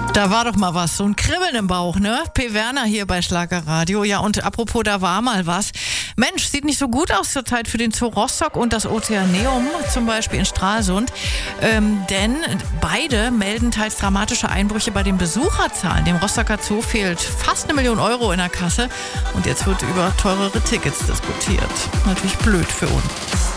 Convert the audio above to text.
Da war doch mal was, so ein Kribbeln im Bauch, ne? P. Werner hier bei Schlagerradio. Ja, und apropos, da war mal was. Mensch, sieht nicht so gut aus zurzeit für den Zoo Rostock und das Ozeaneum, zum Beispiel in Stralsund. Denn beide melden teils dramatische Einbrüche bei den Besucherzahlen. Dem Rostocker Zoo fehlt fast 1 Million Euro in der Kasse. Und jetzt wird über teurere Tickets diskutiert. Natürlich blöd für uns.